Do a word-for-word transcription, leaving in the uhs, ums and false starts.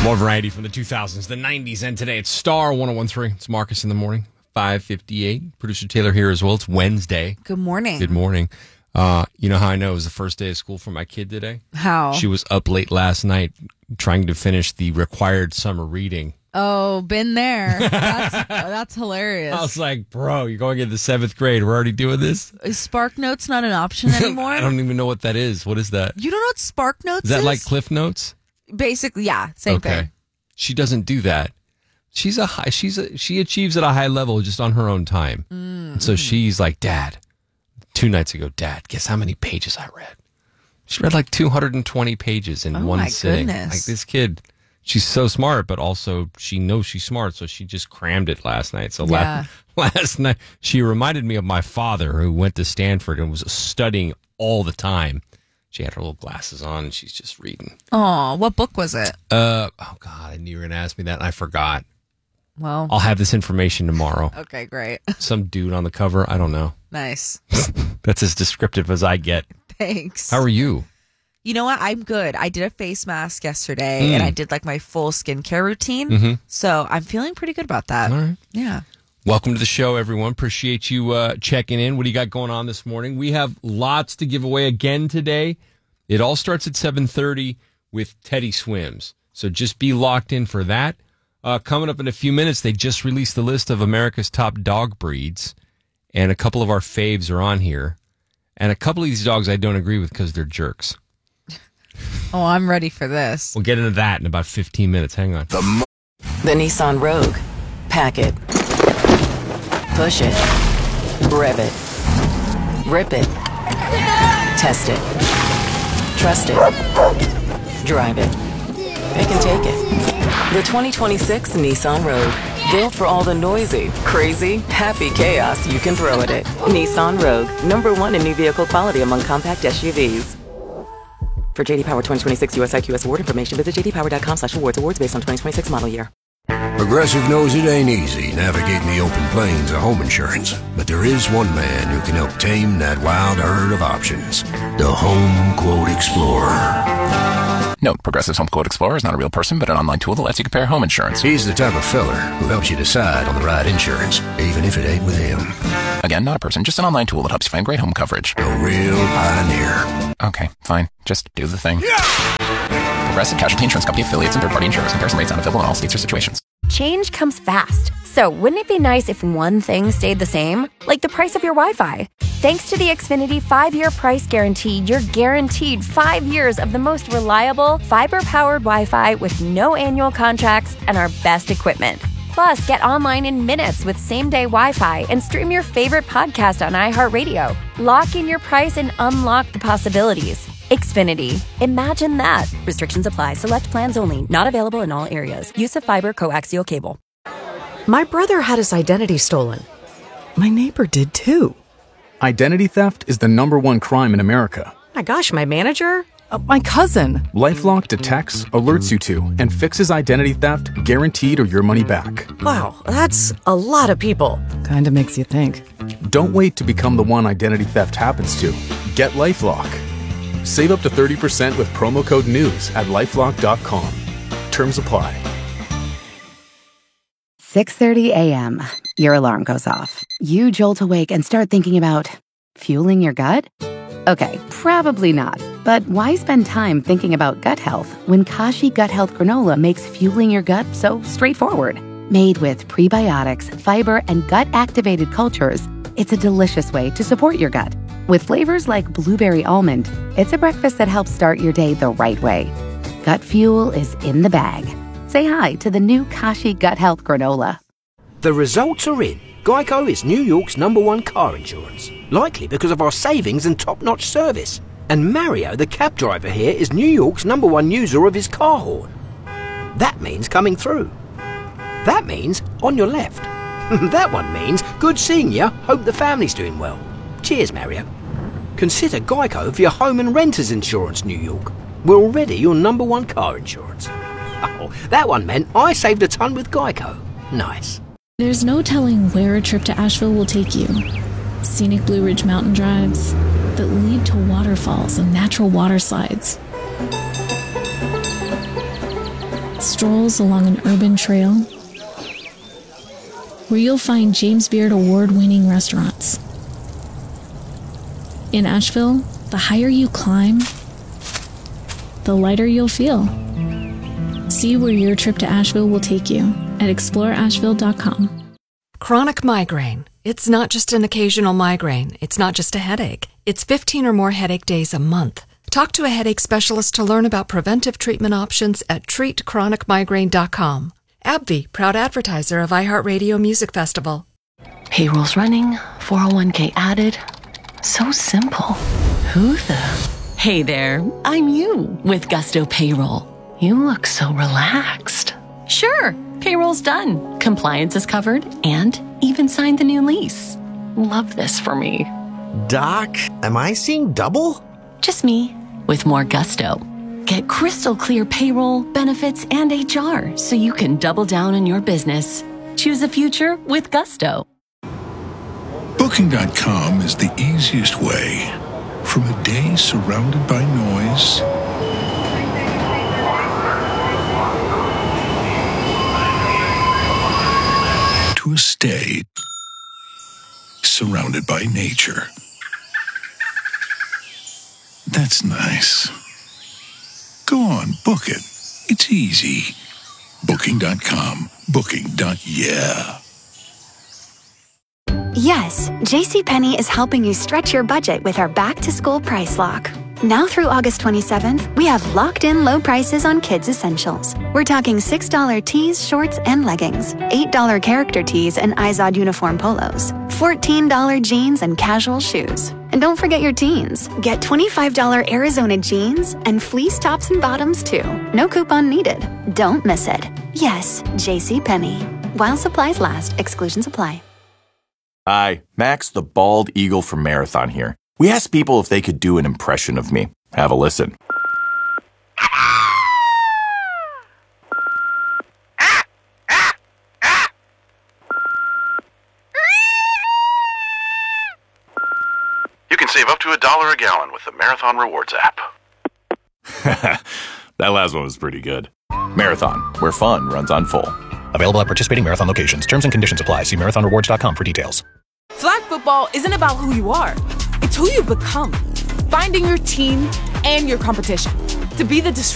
More variety from the two thousands, the nineties, and today it's Star one oh one three. It's Marcus in the morning, five fifty-eight. Producer Taylor here as well. It's Wednesday. Good morning. Good morning. Uh, you know how I know it was the first day of school for my kid today? How? She was up late last night trying to finish the required summer reading. Oh, been there. That's, that's hilarious. I was like, bro, you're going into the seventh grade. We're already doing this? Is Spark Notes not an option anymore? I don't even know what that is. What is that? You don't know what Spark Notes is? That is? like Cliff Notes? Basically, yeah, same okay. thing. She doesn't do that. She's a high, she's a, she achieves at a high level just on her own time. Mm-hmm. So she's like, Dad, two nights ago, Dad, guess how many pages I read? She read like two hundred twenty pages in oh one my sitting. Goodness. Like this kid, she's so smart, but also she knows she's smart, so she just crammed it last night. So yeah. last, last night, she reminded me of my father who went to Stanford and was studying all the time. She had her little glasses on and she's just reading. Oh, what book was it? Uh, oh, God, I knew you were going to ask me that and I forgot. Well, I'll have this information tomorrow. Okay, great. Some dude on the cover. I don't know. Nice. That's as descriptive as I get. Thanks. How are you? You know what? I'm good. I did a face mask yesterday mm. and I did like my full skincare routine. Mm-hmm. So I'm feeling pretty good about that. All right. Yeah. Welcome to the show, everyone. Appreciate you uh, checking in. What do you got going on this morning? We have lots to give away again today. It all starts at seven thirty with Teddy Swims. So just be locked in for that. Uh, coming up in a few minutes, they just released the list of America's top dog breeds. And a couple of our faves are on here. And a couple of these dogs I don't agree with because they're jerks. Oh, I'm ready for this. We'll get into that in about fifteen minutes. Hang on. The, mo- the Nissan Rogue. Pack it. Push it. Rev it. Rip it. Test it. Trust it. Drive it. It can take it. The twenty twenty-six Nissan Rogue. Built for all the noisy, crazy, happy chaos you can throw at it. Nissan Rogue. Number one in new vehicle quality among compact S U Vs. For J D Power twenty twenty-six U S I Q S award information, visit j d power dot com slash awards. Awards based on twenty twenty-six model year. Progressive knows it ain't easy navigating the open plains of home insurance, but there is one man who can help tame that wild herd of options. The Home Quote Explorer. Note, Progressive's Home Quote Explorer is not a real person, but an online tool that lets you compare home insurance. He's the type of feller who helps you decide on the right insurance, even if it ain't with him. Again, not a person, just an online tool that helps you find great home coverage. A real pioneer. Okay, fine. Just do the thing. Yeah! Progressive Casualty Insurance Company affiliates and third-party insurers. Comparison rates not available in all states or situations. Change comes fast. So wouldn't it be nice if one thing stayed the same? Like the price of your Wi-Fi. Thanks to the Xfinity five-year price guarantee, you're guaranteed five years of the most reliable, fiber-powered Wi-Fi with no annual contracts and our best equipment. Plus, get online in minutes with same-day Wi-Fi and stream your favorite podcast on iHeartRadio. Lock in your price and unlock the possibilities. Xfinity. Imagine that. Restrictions apply. Select plans only. Not available in all areas. Use of fiber coaxial cable. My brother had his identity stolen. My neighbor did too. Identity theft is the number one crime in America. My gosh, my manager? Uh, my cousin. LifeLock detects, alerts you to, and fixes identity theft guaranteed or your money back. Wow, that's a lot of people. Kinda makes you think. Don't wait to become the one identity theft happens to. Get LifeLock. Save up to thirty percent with promo code NEWS at lifelock dot com. Terms apply. six thirty a.m. Your alarm goes off. You jolt awake and start thinking about fueling your gut? Okay, probably not. But why spend time thinking about gut health when Kashi Gut Health Granola makes fueling your gut so straightforward? Made with prebiotics, fiber, and gut-activated cultures, it's a delicious way to support your gut. With flavors like blueberry almond, it's a breakfast that helps start your day the right way. Gut fuel is in the bag. Say hi to the new Kashi Gut Health Granola. The results are in. Geico is New York's number one car insurance, likely because of our savings and top-notch service. And Mario, the cab driver here, is New York's number one user of his car horn. That means coming through. That means on your left. That one means good seeing you, hope the family's doing well. Cheers, Mario. Consider Geico for your home and renters insurance, New York. We're already your number one car insurance. Oh, that one meant I saved a ton with Geico. Nice. There's no telling where a trip to Asheville will take you. Scenic Blue Ridge mountain drives that lead to waterfalls and natural water slides. strolls along an urban trail, where you'll find James Beard award-winning restaurants. In Asheville, the higher you climb, the lighter you'll feel. See where your trip to Asheville will take you at explore asheville dot com. Chronic migraine. It's not just an occasional migraine. It's not just a headache. It's fifteen or more headache days a month. Talk to a headache specialist to learn about preventive treatment options at treat chronic migraine dot com. AbbVie, proud advertiser of iHeartRadio Music Festival. Payroll's running, four oh one k added. So simple. Who the? Hey there, I'm you with Gusto Payroll. You look so relaxed. Sure, payroll's done. Compliance is covered and even signed the new lease. Love this for me. Doc, am I seeing double? Just me with more gusto. Get crystal clear payroll, benefits, and H R so you can double down on your business. Choose a future with Gusto. Booking dot com is the easiest way. From a day surrounded by noise to a stay surrounded by nature. That's nice. Go on, book it. It's easy. Booking dot com. Booking. Yeah. Yes, JCPenney is helping you stretch your budget with our back-to-school price lock. Now through August twenty-seventh, we have locked-in low prices on kids' essentials. We're talking six dollars tees, shorts, and leggings, eight dollars character tees and Izod uniform polos, fourteen dollars jeans and casual shoes. And don't forget your teens. Get twenty-five dollars Arizona jeans and fleece tops and bottoms, too. No coupon needed. Don't miss it. Yes, JCPenney. While supplies last, exclusions apply. Hi, Max the Bald Eagle from Marathon here. We asked people if they could do an impression of me. Have a listen. You can save up to a dollar a gallon with the Marathon Rewards app. That last one was pretty good. Marathon, where fun runs on full. Available at participating Marathon locations. Terms and conditions apply. See marathon rewards dot com for details. Flag football isn't about who you are. It's who you become. Finding your team and your competition. To be the disruptor